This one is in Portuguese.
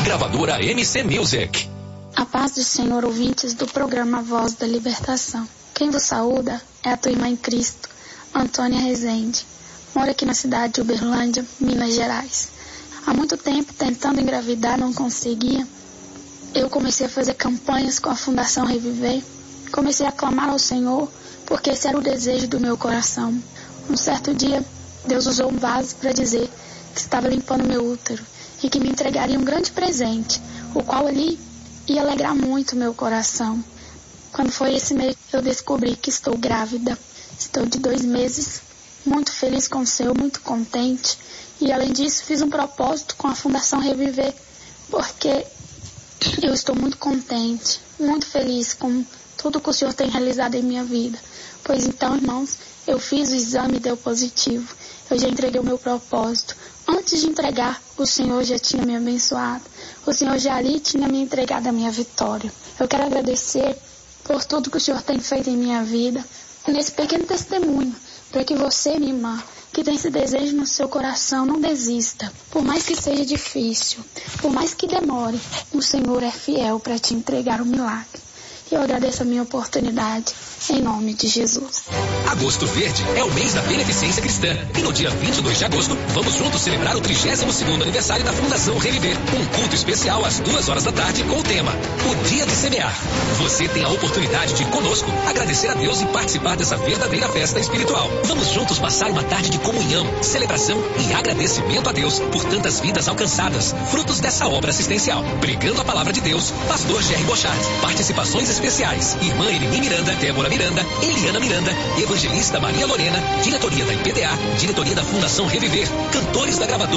Gravadora MC Music. A paz do Senhor, ouvintes do programa Voz da Libertação. Quem vos saúda é a tua irmã em Cristo, Antônia Rezende. Moro aqui na cidade de Uberlândia, Minas Gerais. Há muito tempo, tentando engravidar, não conseguia. Eu comecei a fazer campanhas com a Fundação Reviver. Comecei a clamar ao Senhor, porque esse era o desejo do meu coração. Um certo dia, Deus usou um vaso para dizer que estava limpando meu útero e que me entregaria um grande presente, o qual ali ia alegrar muito meu coração. Quando foi esse mês, eu descobri que estou grávida. Estou de 2 meses, muito feliz com o Senhor, muito contente. E além disso, fiz um propósito com a Fundação Reviver, porque eu estou muito contente, muito feliz com tudo que o Senhor tem realizado em minha vida. Pois então, irmãos, eu fiz o exame e deu positivo. Eu já entreguei o meu propósito. Antes de entregar, o Senhor já tinha me abençoado. O Senhor já ali tinha me entregado a minha vitória. Eu quero agradecer por tudo que o Senhor tem feito em minha vida, nesse pequeno testemunho, para que você, minha irmã, que tem esse desejo no seu coração, não desista. Por mais que seja difícil, por mais que demore, o Senhor é fiel para te entregar o milagre. E eu agradeço a minha oportunidade, em nome de Jesus. Agosto Verde é o mês da beneficência cristã. E no dia 22 de agosto, vamos juntos celebrar o 32º aniversário da Fundação Reviver. Um culto especial às 2 horas da tarde com o tema O Dia de Semear. Você tem a oportunidade de, conosco, agradecer a Deus e participar dessa verdadeira festa espiritual. Vamos juntos passar uma tarde de comunhão, celebração e agradecimento a Deus por tantas vidas alcançadas, frutos dessa obra assistencial. Pregando a palavra de Deus, Pastor Jerry Bochart. Participações especiais: Irmã Elini Miranda, Débora Miranda, Eliana Miranda, Evangelista Maria Lorena, diretoria da IPDA, diretoria da Fundação Reviver, cantores da gravadora